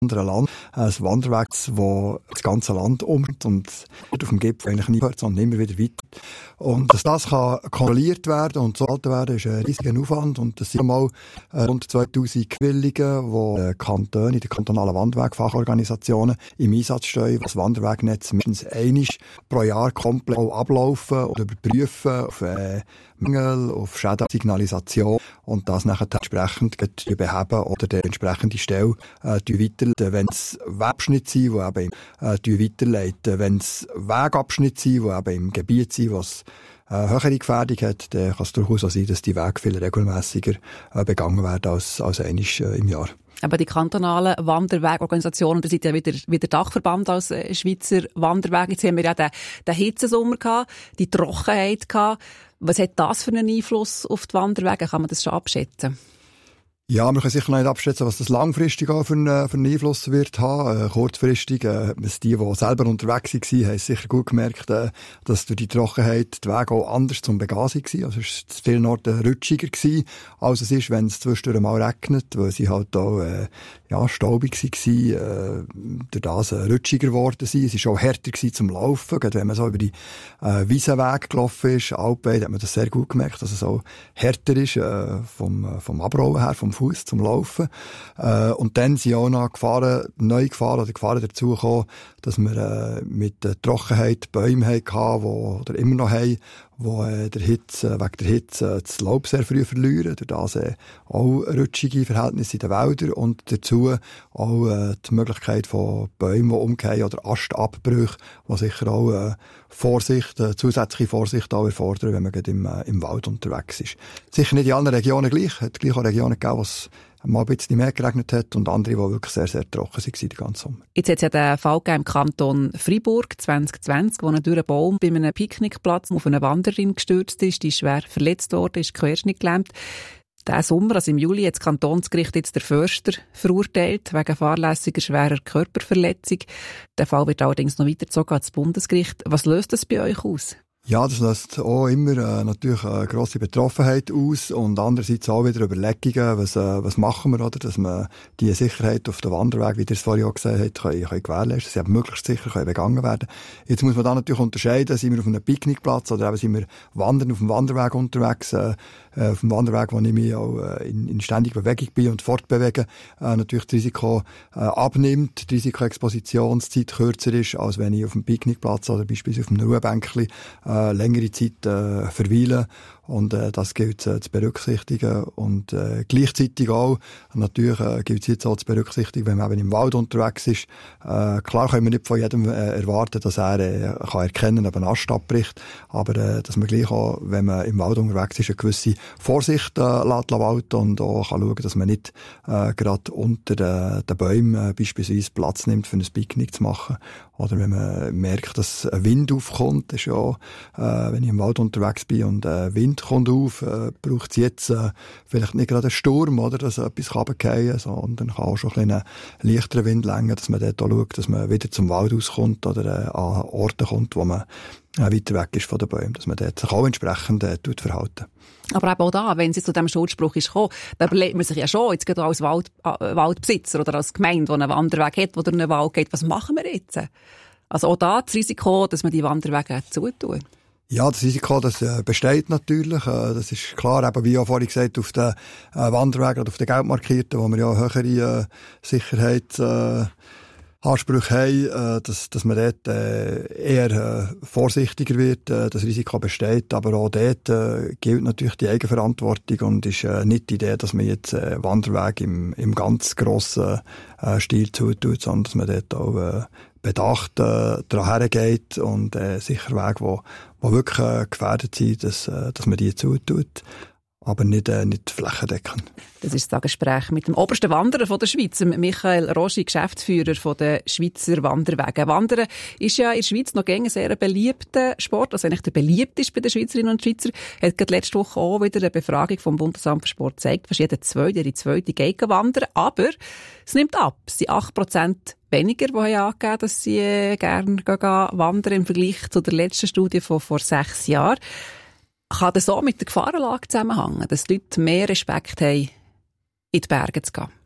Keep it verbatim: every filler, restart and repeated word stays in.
anderen Land. Ein Wanderweg, der das ganze Land umfasst und auf dem Gipfel eigentlich nie hört, sondern immer wieder weiter. Und dass das kann kontrolliert werden und so gehalten werden, ist ein riesiger Aufwand. Und das sind mal rund zweitausend Gewillige, die die Kantone, die kantonalen Wanderwegfachorganisationen im Einsatz stehen, das Wanderwegnetz mindestens einmal pro Jahr komplett ablaufen oder überprüfen auf äh, Mängel, auf Schäden, Signalisation und das nachher entsprechend beheben oder die entsprechende Stelle äh, weiterleiten. Wenn es Webabschnitte sind, die eben äh, weiterleiten, wenn es Wegabschnitte sind, die eben im Gebiet sind, wo es äh, höhere Gefährdung hat, dann kann es durchaus auch sein, dass die Wege viel regelmässiger äh, begangen werden als, als einmal äh, im Jahr. Aber die kantonalen Wanderwegorganisationen, da sind ja wieder, wieder Dachverband als äh, Schweizer Wanderweg. Jetzt haben wir ja den, den Hitzesommer gehabt, die Trockenheit gehabt. Was hat das für einen Einfluss auf die Wanderwege? Kann man das schon abschätzen? Ja, wir können sicher noch nicht abschätzen, was das langfristig auch für einen, für einen Einfluss wird haben. Äh, kurzfristig, äh, die, die selber unterwegs waren, haben sicher gut gemerkt, äh, dass durch die Trockenheit die Wege auch anders zum Begehen waren. Also es war zu vielen Orten rutschiger gewesen, als es ist, wenn es zwischendurch mal regnet, weil sie halt auch äh, ja, staubig waren, äh, durch das äh, rutschiger geworden sind. Es war auch härter gewesen zum Laufen. Gerade wenn man so über die äh, Wiesenwege gelaufen ist, Alpen, hat man das sehr gut gemerkt, dass es auch härter ist äh, vom, vom Abrollen her, vom Fuß zum Laufen. Äh, und dann sind auch noch Gefahren, neue Gefahren oder Gefahren dazu gekommen, dass wir äh, mit der Trockenheit Bäume hatten, wo, oder immer noch haben, wo äh, der Hitze, wegen der Hitze äh, das Laub sehr früh verlieren. Durch das äh, auch rutschige Verhältnisse in den Wäldern und dazu auch äh, die Möglichkeit von Bäumen, die umfallen oder Astabbrüche, die sicher auch äh, Vorsicht, äh, zusätzliche Vorsicht auch erfordern, wenn man gerade im, äh, im Wald unterwegs ist. Sicher nicht in allen Regionen gleich. Es hat gleich auch Regionen gegeben, wo es mal ein bisschen mehr geregnet hat und andere, die wirklich sehr, sehr trocken waren den ganzen Sommer. Jetzt hat es ja den Fall im Kanton Freiburg zwanzig zwanzig, wo ein dürrer Baum bei einem Picknickplatz auf eine Wanderin gestürzt ist, die ist schwer verletzt worden, ist querschnittgelähmt. Diesen Sommer, also im Juli, hat das Kantonsgericht jetzt der Förster verurteilt, wegen fahrlässiger schwerer Körperverletzung. Der Fall wird allerdings noch weitergezogen ans Bundesgericht. Was löst das bei euch aus? Ja, das löst auch immer äh, natürlich eine grosse Betroffenheit aus und andererseits auch wieder Überlegungen, was, äh, was machen wir, oder, dass man die Sicherheit auf dem Wanderweg, wie ihr es vorhin auch gesagt habt, können, können gewährleisten, dass sie möglichst sicher können begangen werden. Jetzt muss man da natürlich unterscheiden, sind wir auf einem Picknickplatz oder eben sind wir wandern auf dem Wanderweg unterwegs, äh, auf dem Wanderweg, wo ich mich auch äh, in, in ständiger Bewegung bin und fortbewege, äh, natürlich das Risiko äh, abnimmt, die Risikoexpositionszeit kürzer ist, als wenn ich auf dem Picknickplatz oder beispielsweise auf einem Ruhebänkli äh, längere Zeit äh, verweilen. Und äh, das gilt äh, zu berücksichtigen. Und äh, gleichzeitig auch, natürlich äh, gilt es jetzt auch zu berücksichtigen, wenn man eben im Wald unterwegs ist. Äh, klar können wir nicht von jedem äh, erwarten, dass er äh, kann erkennen, ob ein Ast abbricht. Aber äh, dass man gleich auch, wenn man im Wald unterwegs ist, eine gewisse Vorsicht äh, lässt walten und auch kann schauen, dass man nicht äh, gerade unter den, den Bäumen äh, beispielsweise Platz nimmt, für ein Picknick zu machen. Oder wenn man merkt, dass ein Wind aufkommt, ist ja, äh, wenn ich im Wald unterwegs bin und äh, Wind kommt auf, äh, braucht es jetzt äh, vielleicht nicht gerade einen Sturm, oder, dass etwas runterfallen kann, sondern kann auch schon ein bisschen leichterer Wind lenken, dass man dort auch schaut, dass man wieder zum Wald auskommt oder äh, an Orte kommt, wo man äh, weiter weg ist von den Bäumen, dass man dort sich auch entsprechend äh, verhalten. Aber eben auch da, wenn es zu diesem Schuldspruch ist gekommen, dann überlegt man sich ja schon, jetzt gerade als Wald, äh, Waldbesitzer oder als Gemeinde, die einen Wanderweg hat, wo durch einen Wald geht, was machen wir jetzt? Also auch da das Risiko, dass man die Wanderwege zutun. Ja, das Risiko, das äh, besteht natürlich. Äh, das ist klar, eben wie auch vorhin gesagt, auf den äh, Wanderwegen oder auf den gelbmarkierten, wo wir ja höhere äh, Sicherheit äh, Ansprüche haben, äh, dass, dass man dort äh, eher äh, vorsichtiger wird, äh, das Risiko besteht, aber auch dort äh, gilt natürlich die Eigenverantwortung und ist äh, nicht die Idee, dass man jetzt äh, Wanderweg im, im ganz grossen äh, Stil zutut, sondern dass man dort auch äh, bedacht äh, daran hergeht und äh, sicher Wege, wo, wo wirklich äh, gefährdet sind, dass, äh, dass man die zutut. Aber nicht, äh, nicht flächendeckend. Das ist das Gespräch mit dem obersten Wanderer von der Schweiz, Michael Roschi, Geschäftsführer von der Schweizer Wanderwege. Wandern ist ja in der Schweiz noch ein sehr beliebter Sport, also eigentlich der beliebteste bei den Schweizerinnen und Schweizern. Hat gerade letzte Woche auch wieder eine Befragung vom Bundesamt für Sport gezeigt, fast jeder Zweite, jede Zweite geht wandern, aber es nimmt ab. Es sind acht Prozent weniger, die haben angegeben, dass sie äh, gerne wandern im Vergleich zu der letzten Studie von vor sechs Jahren. Kann das so mit der Gefahrenlage zusammenhängen, dass die Leute mehr Respekt haben, in die Berge zu gehen?